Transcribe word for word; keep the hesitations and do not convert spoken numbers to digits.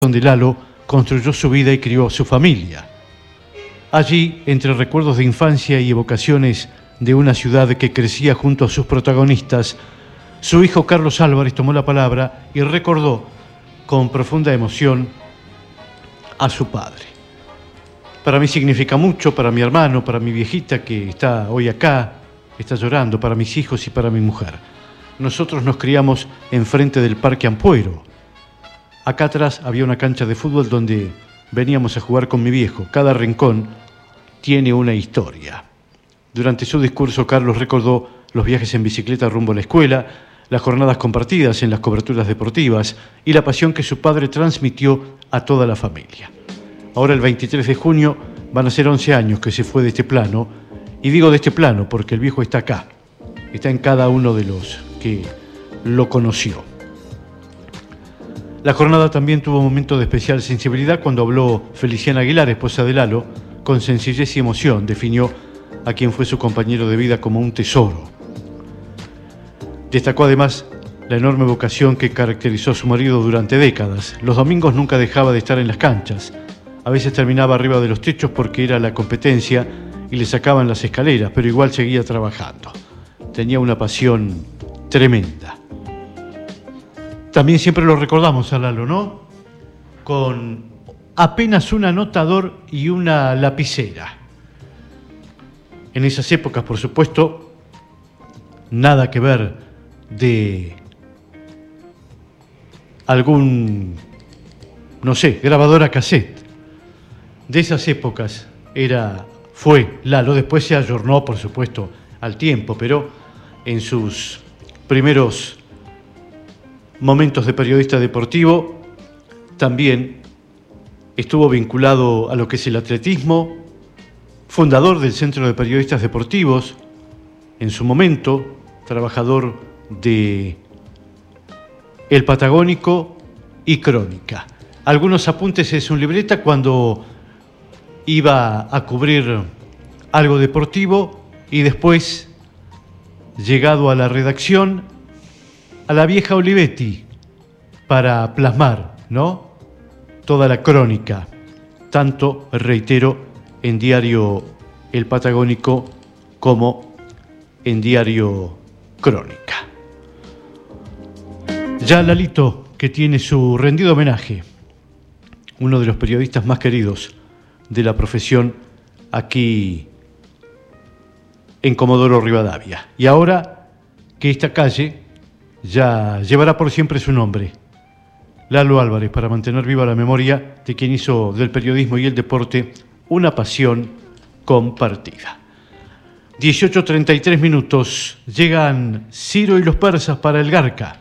donde Lalo construyó su vida y crió su familia. Allí, entre recuerdos de infancia y evocaciones de una ciudad que crecía junto a sus protagonistas, su hijo Carlos Álvarez tomó la palabra y recordó con profunda emoción a su padre. Para mí significa mucho, para mi hermano, para mi viejita que está hoy acá, está llorando, para mis hijos y para mi mujer. Nosotros nos criamos enfrente del Parque Ampuero. Acá atrás había una cancha de fútbol donde veníamos a jugar con mi viejo. Cada rincón tiene una historia. Durante su discurso, Carlos recordó los viajes en bicicleta rumbo a la escuela, las jornadas compartidas en las coberturas deportivas y la pasión que su padre transmitió a toda la familia. Ahora, el veintitrés de junio, van a ser once años que se fue de este plano, y digo de este plano porque el viejo está acá, está en cada uno de los que lo conoció. La jornada también tuvo un momento de especial sensibilidad cuando habló Feliciana Aguilar, esposa de Lalo, con sencillez y emoción definió a quien fue su compañero de vida como un tesoro. Destacó además la enorme vocación que caracterizó a su marido durante décadas. Los domingos nunca dejaba de estar en las canchas. A veces terminaba arriba de los techos porque era la competencia y le sacaban las escaleras, pero igual seguía trabajando. Tenía una pasión tremenda. También siempre lo recordamos a Lalo, ¿no? Con apenas un anotador y una lapicera. En esas épocas, por supuesto, nada que ver de algún, no sé, grabadora cassette. De esas épocas era, fue Lalo, después se ayornó, por supuesto, al tiempo, pero en sus primeros momentos de periodista deportivo también estuvo vinculado a lo que es el atletismo, fundador del Centro de Periodistas Deportivos, en su momento trabajador de El Patagónico y Crónica. Algunos apuntes en su libreta cuando iba a cubrir algo deportivo y después, llegado a la redacción, a la vieja Olivetti para plasmar, ¿no?, toda la crónica, tanto, reitero, en diario El Patagónico como en diario Crónica. Ya Lalito, que tiene su rendido homenaje, uno de los periodistas más queridos de la profesión aquí en Comodoro Rivadavia. Y ahora que esta calle ya llevará por siempre su nombre, Lalo Álvarez, para mantener viva la memoria de quien hizo del periodismo y el deporte una pasión compartida. dieciocho treinta y tres minutos, llegan Ciro y los persas para el Garca.